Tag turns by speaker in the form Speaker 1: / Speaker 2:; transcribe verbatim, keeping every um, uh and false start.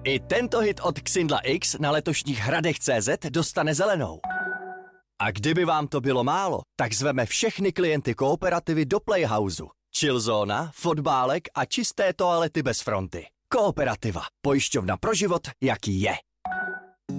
Speaker 1: I tento hit od Xindla X na letošních hradech tečka cé zet dostane zelenou. A kdyby vám to bylo málo, tak zveme všechny klienty Kooperativy do Playhouseu. Chillzóna, fotbálek a čisté toalety bez fronty. Kooperativa. Pojišťovna pro život, jaký je.